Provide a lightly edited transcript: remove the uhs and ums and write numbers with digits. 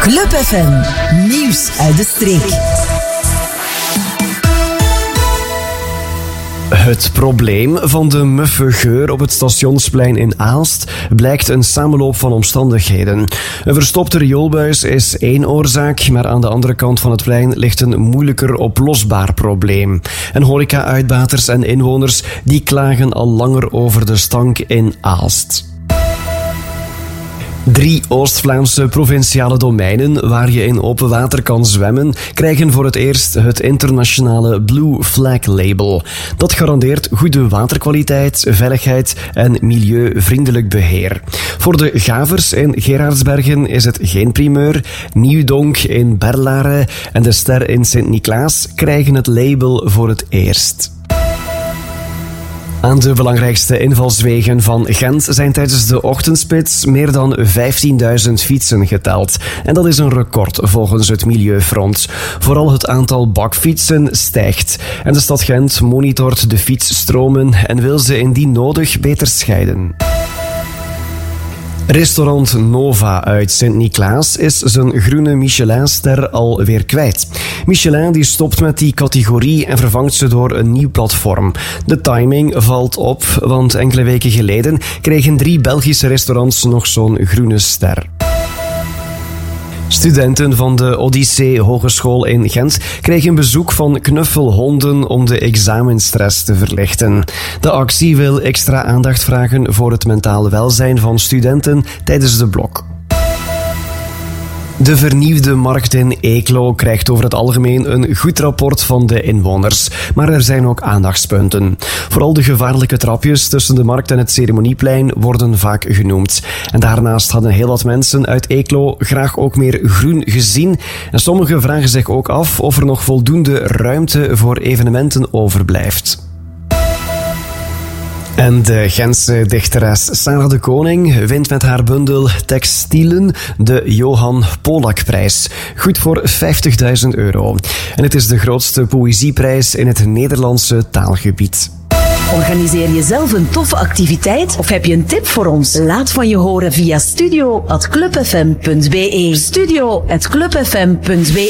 Club FM, nieuws uit de streek. Het probleem van de muffe geur op het Stationsplein in Aalst blijkt een samenloop van omstandigheden. Een verstopte rioolbuis is één oorzaak, maar aan de andere kant van het plein ligt een moeilijker oplosbaar probleem. En horeca-uitbaters en inwoners die klagen al langer over de stank in Aalst. 3 Oost-Vlaamse provinciale domeinen waar je in open water kan zwemmen, krijgen voor het eerst het internationale Blue Flag label. Dat garandeert goede waterkwaliteit, veiligheid en milieuvriendelijk beheer. Voor de Gavers in Gerardsbergen is het geen primeur. Nieuwdonk in Berlare en de Ster in Sint-Niklaas krijgen het label voor het eerst. Aan de belangrijkste invalswegen van Gent zijn tijdens de ochtendspits meer dan 15.000 fietsen geteld. En dat is een record volgens het Milieufront. Vooral het aantal bakfietsen stijgt. En de stad Gent monitort de fietsstromen en wil ze indien nodig beter scheiden. Restaurant Nova uit Sint-Niklaas is zijn groene Michelinster alweer kwijt. Michelin die stopt met die categorie en vervangt ze door een nieuw platform. De timing valt op, want enkele weken geleden kregen 3 Belgische restaurants nog zo'n groene ster. Studenten van de Odyssee Hogeschool in Gent kregen bezoek van knuffelhonden om de examenstress te verlichten. De actie wil extra aandacht vragen voor het mentaal welzijn van studenten tijdens de blok. De vernieuwde markt in Eeklo krijgt over het algemeen een goed rapport van de inwoners. Maar er zijn ook aandachtspunten. Vooral de gevaarlijke trapjes tussen de markt en het ceremonieplein worden vaak genoemd. En daarnaast hadden heel wat mensen uit Eeklo graag ook meer groen gezien. En sommigen vragen zich ook af of er nog voldoende ruimte voor evenementen overblijft. En de Gentse dichteres Sarah de Koning wint met haar bundel Textielen de Johan Polak-prijs. Goed voor €50.000. En het is de grootste poëzieprijs in het Nederlandse taalgebied. Organiseer je zelf een toffe activiteit of heb je een tip voor ons? Laat van je horen via studio@clubfm.be. Studio@clubfm.be